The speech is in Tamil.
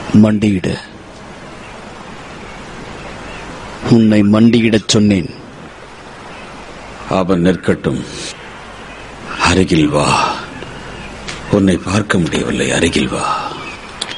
மண்டியிடு. உன்னை மண்டியிடச் சொன்னேன். அவன் நிற்கட்டும். அருகில் வா. உன்னை பார்க்க முடியவில்லை. அருகில் வா.